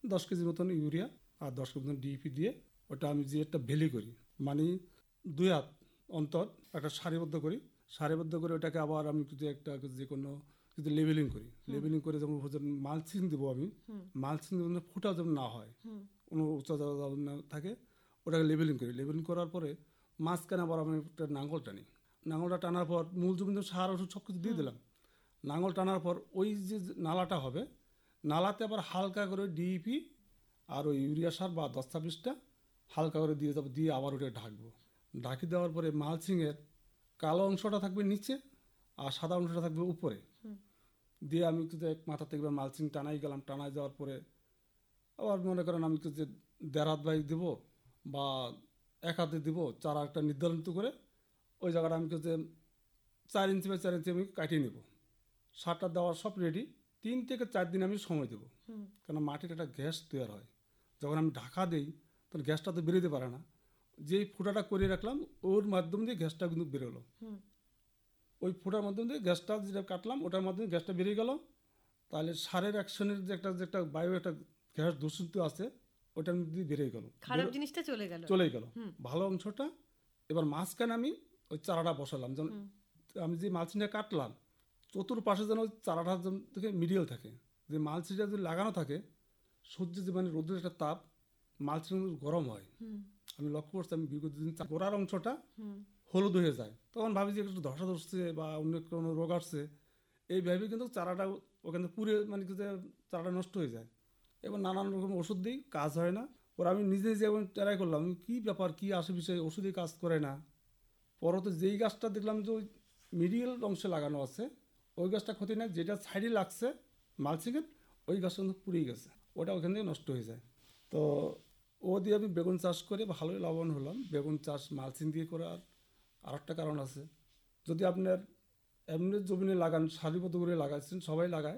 10 KG মতন urea আর 10 KG মতন DAP দিয়ে ওটা আমি যে একটা ভেলি করি, মানে 2 হাত অন্তর একটা সারিবদ্ধ করে ওটাকে আবার আমি যদি একটা যে কোনো যদি লেবেলিং করি, লেবেলিং করে যেমন মালচিং দেবো আমি, মালচিং যেমন ফুটা যেমন না হয়, কোনো উঁচা যেমন না থাকে, ওটাকে লেবেলিং করি। লেবেলিং করার পরে মাঝখানে আবার আমি একটা নাঙ্গল টানি। নাঙ্গলটা টানার পর মূল জমিতে সার ওষুধ সব কিছু দিয়ে দিলাম। নাঙ্গল টানার পর ওই যে নালাটা হবে, নালাতে আবার হালকা করে ডিইপি আর ওই ইউরিয়া সার বা 10-26টা হালকা করে দিয়ে যাবো, দিয়ে আবার ওটা ঢাকবো। ঢাকি দেওয়ার পরে মালচিংয়ের কালো অংশটা থাকবে নিচে আর সাদা অংশটা থাকবে উপরে, দিয়ে আমি কিন্তু এক মাথা থেকে মালচিং টানাই গেলাম। টানাই যাওয়ার পরে আবার মনে করেন আমি যে 1.5 হাত বাই দেবো বা 1 হাতে দেবো, চারা একটা নির্ধারিত করে ওই জায়গাটা আমি যে 4 ইঞ্চি বাই 4 ইঞ্চি আমি কাটিয়ে নেব। সারটা দেওয়ার সব রেডি। 3 থেকে 4 দিন আমি সময় দেবো, কেন মাটির একটা গ্যাস তৈরি হয়। যখন আমি ঢাকা দিই তখন গ্যাসটা তো বেরোতে পারে না। যেই ফুটাটা করে রাখলাম ওর মাধ্যম দিয়ে গ্যাসটা কিন্তু বেরোলো। ওই ফুটার মাধ্যম দিয়ে গ্যাসটা যেটা কাটলাম ওটার মাধ্যমে গ্যাসটা বেরিয়ে গেল। তাহলে সারের অ্যাকশনের যে একটা বায়ু একটা গ্যাস দূষিত আছে ওটার মধ্যে দিয়ে বেরিয়ে গেল, খারাপ জিনিসটা চলে গেল। ভালো অংশটা। এবার মাঝখানে আমি ওই চারাটা বসালাম। যেমন আমি যে মালচিংটা কাটলাম চতুর্পাশে যেন ওই চারাটা থেকে মিডিয়াল থাকে। যে মালচিংটা যদি লাগানো থাকে সূর্য যে মানে রোদের একটা তাপ মালচিং গরম হয়। আমি লক্ষ্য করছি আমি বিগত দিন গোড়ার অংশটা হলুদ হয়ে যায়, তখন ভাবি যে একটু ধসা ধরছে বা অন্য কোনো রোগ আসছে, এইভাবে কিন্তু চারাটা ওখানে পুড়ে মানে চারাটা নষ্ট হয়ে যায়। এবার নানান রকম ওষুধ দিই, কাজ হয় না। পরে আমি নিজে যেমন ট্রাই করলাম কী ব্যাপার কী আসে বিষয়ে, ওষুধে কাজ করে না। পরতে যেই গাছটা দেখলাম যে ওই মিডিয়াল অংশে লাগানো আছে ওই গাছটা ক্ষতি নেই, যেটা সাইডে লাগছে মালচিংয়ের ওই গাছটা কিন্তু পুড়িয়ে গেছে, ওটা ওখান থেকে নষ্ট হয়ে যায়। তো ও দিয়ে আমি বেগুন চাষ করে ভালোই লাভবান হলাম। বেগুন চাষ মালচিং দিয়ে করার আর একটা কারণ আছে, যদি আপনার এমনি জমিনে লাগান সারিবদ্ধ করে লাগাচ্ছেন, সবাই লাগায়,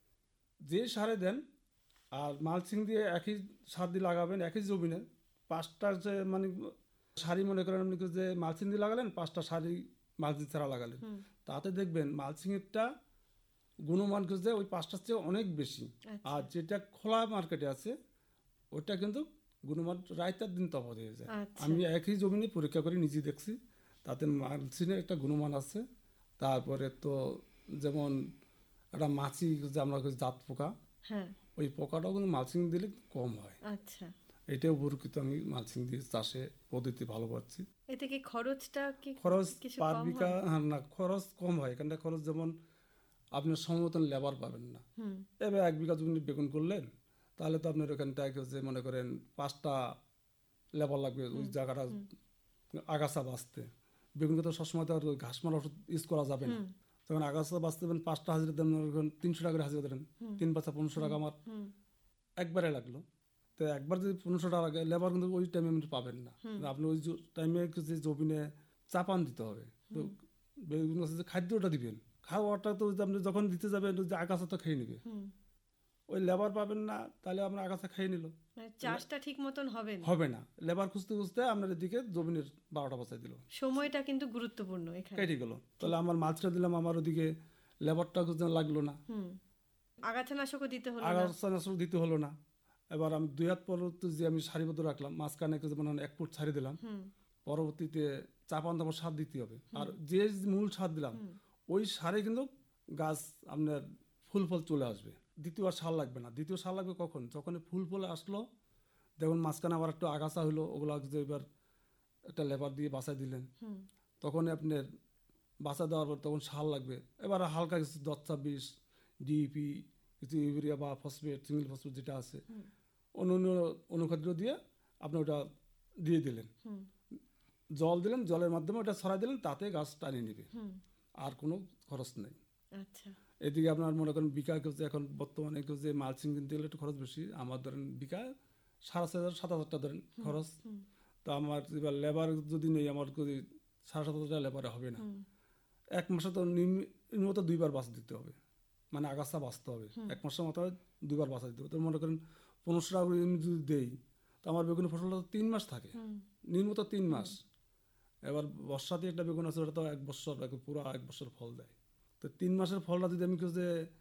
যে সারে দেন আর মালচিং দিয়ে একই সার দিয়ে লাগাবেন একই জমিনে 5টা যে মানে সারি মনে করেন আপনি যে মালচিং দিয়ে লাগালেন 5টা সারি মালচিং ছাড়া লাগালেন, তাতে দেখবেন মালচিংয়েরটা গুণমান যে ওই 5টার চেয়ে অনেক বেশি। আর যেটা খোলা মার্কেটে আছে ওটা কিন্তু গুণমান রায়তার দিন তফাৎ হয়ে যায়। আমি একই জমিনে পরীক্ষা করে নিজে দেখছি, তাতে মালচিংয়ের একটা গুণমান আছে। তারপরে তো যেমন একটা মাছি যে আমরা জাত পোকা, ওই পোকাটাও কিন্তু মালচিং দিলে কম হয়। আচ্ছা, এটাও উপকৃত আমি মালচিং দিয়ে চাষে পদ্ধতি ভালো পাচ্ছি। এতে কি খরচটা কি খরচ পার বিঘা না, খরচ কম হয়। এখানটা খরচ যেমন আপনার সমতন লেবার পাবেন না। এবার 1 বিঘা জমি বেগুন করলেন তাহলে তো আপনার ওখানটায় যে মনে করেন 5টা লেবার লাগবে ওই জায়গাটা আগাছা বাঁচতে। বেগুনকে তো সবসময় তো আর ঘাস মারা ওষুধ ইউজ করা যাবে না। যখন আগাছা বাঁচতে দেবেন 5টা হাজিরা দেন 300 টাকা হাজিরা দেন, 3 পাঁচা 1500 টাকা আমার একবারে লাগলো। তো একবার যদি 1500 টাকা লাগে লেবার কিন্তু ওই টাইমে আপনি পাবেন না। আপনি ওই টাইমে যে জমিনে চাপান দিতে হবে। তো বেগুন গাছে যে খাদ্যটা দিবেন, খাওয়াটা তো আপনি যখন দিতে যাবেন যে আগাছা তো খেয়ে নেবে, ওই লেবার পাবেন না, তাহলে আপনার আগাছা খেয়ে নিল, চাষটা ঠিক মতন হবে না। লেবার খুঁজতে খুঁজতে আপনার এদিকে জমিনের 12টা বাঁচাই দিল। সময়টা কিন্তু গুরুত্বপূর্ণ, কেটে গেল। তাহলে আমার মাছটা দিলাম, আমার ওদিকে লেবারটা লাগলো না, আগাছানাশকও দিতে হলো না। এবার আমি 2 হাত পরবর্তী যে আমি সারিবদ্ধ রাখলাম, মাঝখানে যেমন 1 ফুট ছাড়ি দিলাম, পরবর্তীতে চাপান দাবার সার দিতে হবে। আর যে মূল সার দিলাম ওই সারে কিন্তু গাছ আপনার ফুল ফল চলে আসবে, দ্বিতীয় সার লাগবে না। দ্বিতীয় সার লাগবে কখন, যখন ফুল ফল আসলো, দেখুন মাঝখানে আবার একটু আগাছা হলো, ওগুলো যে এবার একটা লেবার দিয়ে বাঁচাই দিলেন, তখন আপনার বাঁচা দেওয়ার পর তখন সার লাগবে। এবার হালকা কিছু 10-26 ডিইপি, কিছু ইউরিয়া বা ফসফেট, সিঙ্গেল ফসফেট যেটা আছে, অন্য অনুখাদ্য দিয়ে আপনি ওটা দিয়ে দিলেন, জল দিলেন, জলের মাধ্যমে ওটা ছড়াই দিলেন, তাতে গাছ টানিয়ে নেবে, আর কোনো খরচ নেই। এদিকে আপনার মনে করেন বিঘা এখন বর্তমানে যে মালচিং কিনতে গেলে একটু খরচ বেশি। আমার ধরেন বিঘা 6,500-7,000 টাকা ধরেন খরচ। তো আমার এবার লেবার যদি নেই, আমার 7,500 টাকা লেবারে হবে না। 1 মাসে তো নিম্নত 2বার বাঁচ দিতে হবে, মানে আগাছা বাঁচতে হবে। 1 মাসের মাথায় 2বার বাঁচা দিতে হবে। তো মনে করেন 1500 টাকা যদি দেই, তো আমার বেগুনের ফসলটা তো 3 মাস থাকে, নিম্নত 3 মাস। এবার বর্ষাতে একটা বেগুন আছে ওটা তো 1 বছর, পুরো 1 বছর ফল দেয়। তো 3 মাসের ফলটা যদি আমি যে